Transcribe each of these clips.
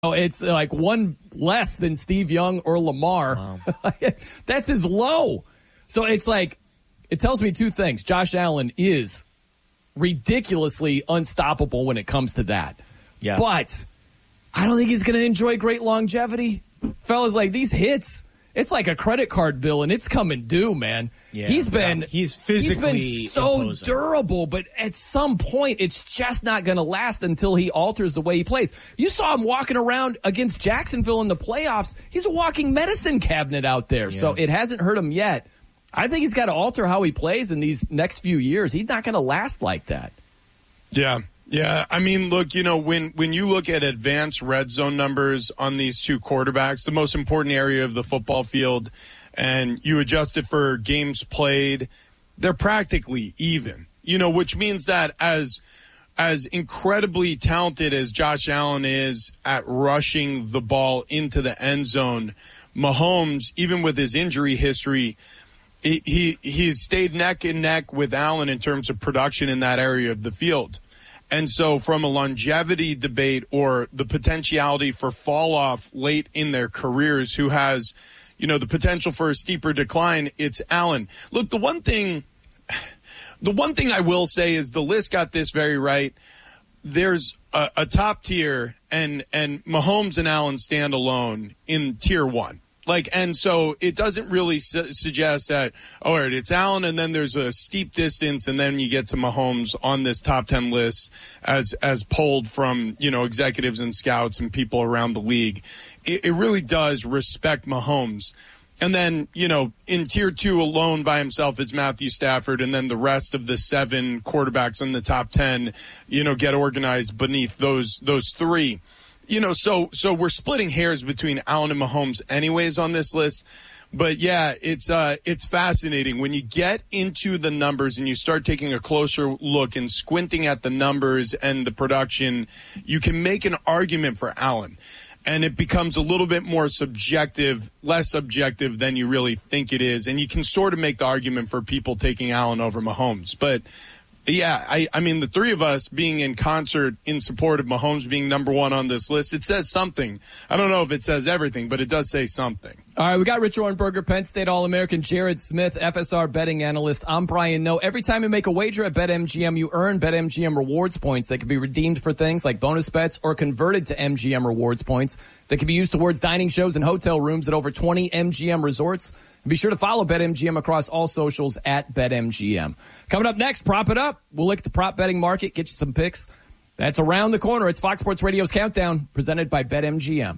It's like one less than Steve Young or Lamar. Wow. That's his low. So it's like, it tells me two things. Josh Allen is ridiculously unstoppable when it comes to that. Yeah. But I don't think he's going to enjoy great longevity. Fellas, like these hits, it's like a credit card bill and it's coming due, man. Yeah. He's physically been so imposing. durable, but at some point it's just not going to last until he alters the way he plays. You saw him walking around against Jacksonville in the playoffs. He's a walking medicine cabinet out there. Yeah. So it hasn't hurt him yet. I think he's got to alter how he plays in these next few years. He's not going to last like that. Yeah. Yeah, I mean, look, when you look at advanced red zone numbers on these two quarterbacks, the most important area of the football field, and you adjust it for games played, they're practically even, which means that as incredibly talented as Josh Allen is at rushing the ball into the end zone, Mahomes, even with his injury history, he's stayed neck and neck with Allen in terms of production in that area of the field. And so from a longevity debate or the potentiality for fall off late in their careers, who has, the potential for a steeper decline, it's Allen. Look, the one thing I will say is the list got this very right. There's a top tier and Mahomes and Allen stand alone in tier one. And so it doesn't really suggest that, all right, it's Allen and then there's a steep distance and then you get to Mahomes on this top 10 list as polled from, executives and scouts and people around the league. It really does respect Mahomes. And then, in tier two alone by himself is Matthew Stafford, and then the rest of the 7 quarterbacks in the top 10, get organized beneath those three. So we're splitting hairs between Allen and Mahomes anyways on this list. But yeah, it's fascinating when you get into the numbers and you start taking a closer look and squinting at the numbers and the production, you can make an argument for Allen. And it becomes a little bit more subjective, less subjective than you really think it is. And you can sort of make the argument for people taking Allen over Mahomes. But yeah, I mean, the three of us being in concert in support of Mahomes being number one on this list, it says something. I don't know if it says everything, but it does say something. All right, we got Rich Orenberger, Penn State All-American, Jared Smith, FSR betting analyst. I'm Brian Noe. Every time you make a wager at BetMGM, you earn BetMGM rewards points that can be redeemed for things like bonus bets or converted to MGM rewards points that can be used towards dining shows and hotel rooms at over 20 MGM resorts. And be sure to follow BetMGM across all socials at BetMGM. Coming up next, Prop It Up. We'll look at the prop betting market, get you some picks. That's around the corner. It's Fox Sports Radio's Countdown, presented by BetMGM.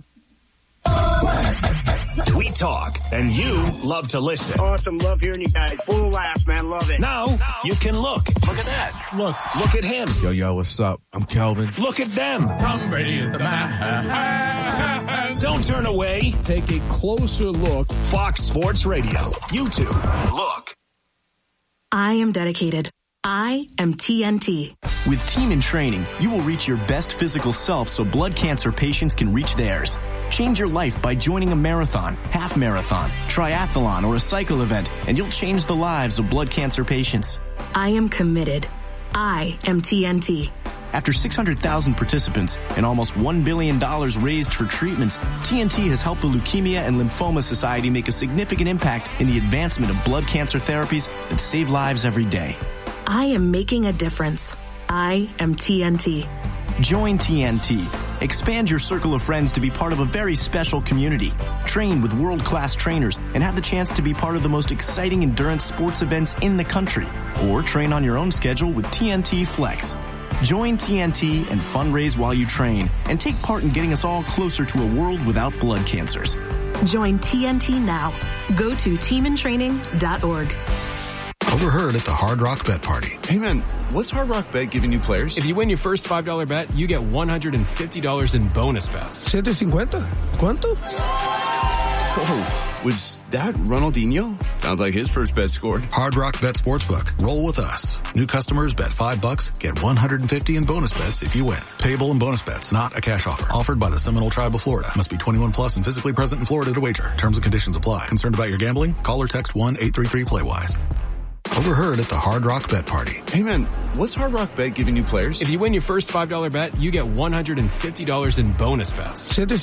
We talk, and you love to listen. Awesome. Love hearing you guys. Full of laughs, man. Love it. Now you can look. Look at that. Look at him. Yo, what's up? I'm Kelvin. Look at them. Tom Brady is the man. Don't turn away. Take a closer look. Fox Sports Radio. YouTube. Look. I am dedicated. I am TNT. With Team in Training, you will reach your best physical self so blood cancer patients can reach theirs. Change your life by joining a marathon, half marathon, triathlon, or a cycle event, and you'll change the lives of blood cancer patients. I am committed. I am TNT. After 600,000 participants and almost $1 billion raised for treatments, TNT has helped the Leukemia and Lymphoma Society make a significant impact in the advancement of blood cancer therapies that save lives every day. I am making a difference. I am TNT. Join TNT. Expand your circle of friends to be part of a very special community. Train with world-class trainers and have the chance to be part of the most exciting endurance sports events in the country. Or train on your own schedule with TNT Flex. Join TNT and fundraise while you train and take part in getting us all closer to a world without blood cancers. Join TNT now. Go to teamintraining.org. Overheard at the Hard Rock Bet Party. Hey man, what's Hard Rock Bet giving new players? If you win your first $5 bet, you get $150 in bonus bets. $750? ¿Cuánto? Whoa, was that Ronaldinho? Sounds like his first bet scored. Hard Rock Bet Sportsbook. Roll with us. New customers bet $5, get $150 in bonus bets if you win. Payable in bonus bets, not a cash offer. Offered by the Seminole Tribe of Florida. Must be 21 plus and physically present in Florida to wager. Terms and conditions apply. Concerned about your gambling? Call or text 1-833-PLAY-WISE. Overheard at the Hard Rock Bet Party. Hey man, what's Hard Rock Bet giving new players? If you win your first $5 bet, you get $150 in bonus bets.